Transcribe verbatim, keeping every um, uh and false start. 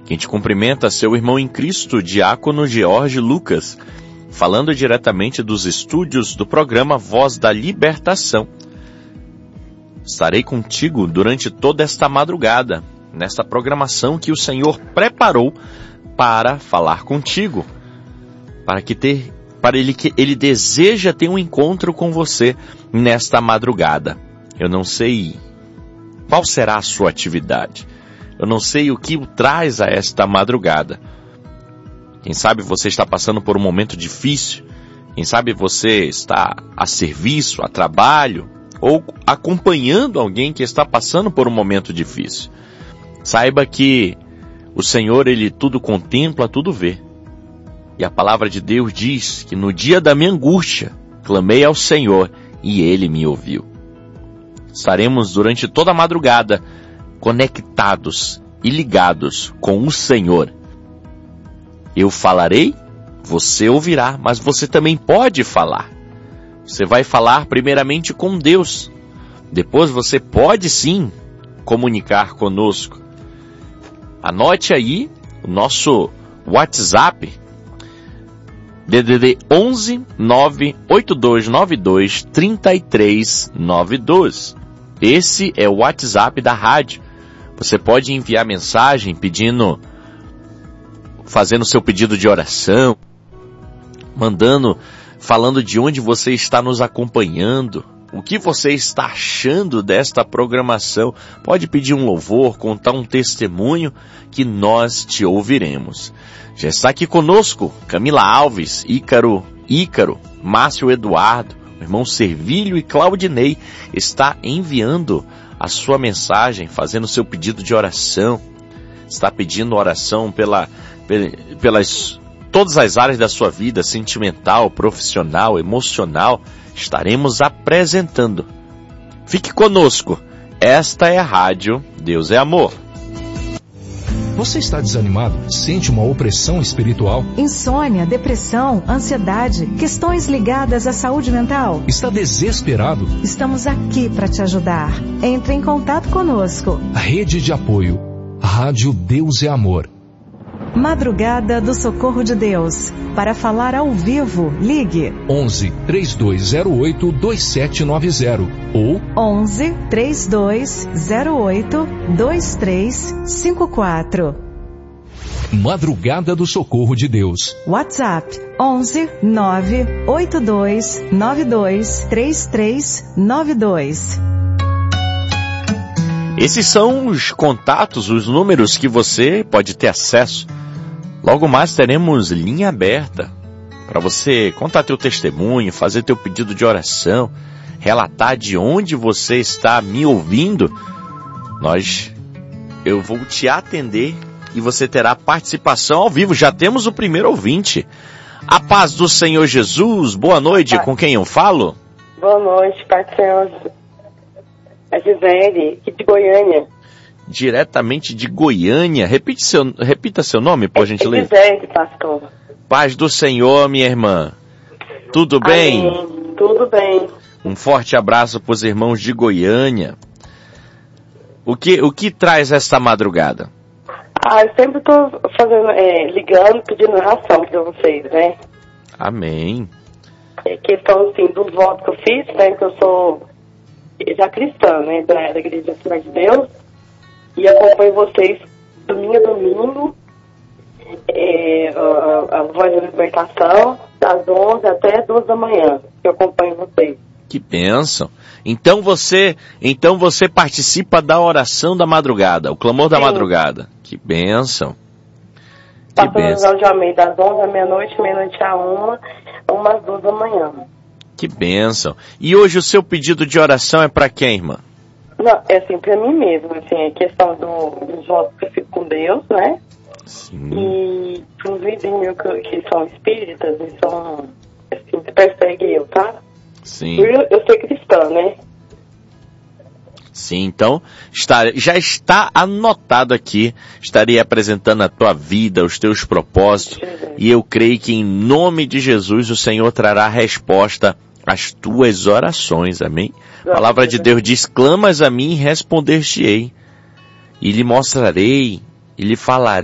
Quem te cumprimenta é seu irmão em Cristo, diácono George Lucas, falando diretamente dos estúdios do programa Voz da Libertação. Estarei contigo durante toda esta madrugada, nesta programação que o Senhor preparou para falar contigo, para que ter, para ele que ele deseja ter um encontro com você nesta madrugada. Eu não sei qual será a sua atividade. Eu não sei o que o traz a esta madrugada. Quem sabe você está passando por um momento difícil. Quem sabe você está a serviço, a trabalho, ou acompanhando alguém que está passando por um momento difícil. Saiba que o Senhor, Ele tudo contempla, tudo vê. E a palavra de Deus diz que no dia da minha angústia, clamei ao Senhor e Ele me ouviu. Estaremos durante toda a madrugada conectados e ligados com o Senhor. Eu falarei, você ouvirá, mas você também pode falar. Você vai falar primeiramente com Deus. Depois você pode sim comunicar conosco. Anote aí o nosso WhatsApp, D D D onze nove oito dois nove dois três três nove dois. Esse é o WhatsApp da rádio. Você pode enviar mensagem pedindo, fazendo seu pedido de oração, mandando, falando de onde você está nos acompanhando, o que você está achando desta programação. Pode pedir um louvor, contar um testemunho que nós te ouviremos. Já está aqui conosco Camila Alves, Ícaro, Ícaro, Márcio Eduardo, o irmão Servílio e Claudinei está enviando a sua mensagem, fazendo o seu pedido de oração. Está pedindo oração pela, pelas todas as áreas da sua vida, sentimental, profissional, emocional. Estaremos apresentando. Fique conosco. Esta é a Rádio Deus é Amor. Você está desanimado? Sente uma opressão espiritual? Insônia, depressão, ansiedade, questões ligadas à saúde mental? Está desesperado? Estamos aqui para te ajudar. Entre em contato conosco. Rede de apoio. Rádio Deus é Amor. Madrugada do Socorro de Deus. Para falar ao vivo, ligue onze, três dois zero oito, dois sete nove zero ou onze, três dois zero oito, dois três cinco quatro. Madrugada do Socorro de Deus. WhatsApp onze, nove oito dois nove dois três três nove dois. Esses são os contatos, os números que você pode ter acesso. Logo mais teremos linha aberta para você contar teu testemunho, fazer teu pedido de oração, relatar de onde você está me ouvindo. Nós, eu vou te atender e você terá participação ao vivo. Já temos o primeiro ouvinte. A paz do Senhor Jesus, boa noite, com quem eu falo? Boa noite, Pai do Senhor. É Gisele, aqui de Goiânia. Diretamente de Goiânia. Repite seu, repita seu nome, por gentileza. Gisele, pastor. Paz do Senhor, minha irmã. Tudo bem? Amém. Tudo bem. Um forte abraço para os irmãos de Goiânia. O que, o que traz esta madrugada? Ah, eu sempre estou fazendo, é, ligando, pedindo oração para vocês, né? Amém. É questão, assim, dos votos que eu fiz, né? Que eu sou já cristã, né? Da, da Igreja Assembleia de Deus. E acompanho vocês domingo a domingo, é, a, a Voz da Libertação, das onze até duas da manhã, que eu acompanho vocês. Que bênção. Então você, então você participa da oração da madrugada, o clamor da Sim. madrugada. Que bênção. Que bênção. De Almeida, das onze à meia-noite, meia-noite à uma, uma às duas da manhã. Que bênção. E hoje o seu pedido de oração é para quem, irmã? Não, é assim, pra mim mesmo, assim, é questão do, dos votos que eu fico com Deus, né? Sim. E pros vizinhos que, que são espíritas e são, assim, que perseguem eu, tá? Sim. Eu, eu sou cristã, né? Sim, então, está, já está anotado aqui, estarei apresentando a tua vida, os teus propósitos, e eu creio que em nome de Jesus o Senhor trará resposta às tuas orações, amém? A palavra de Deus diz, clamas a mim e responder-te-ei, e lhe mostrarei, e lhe falarei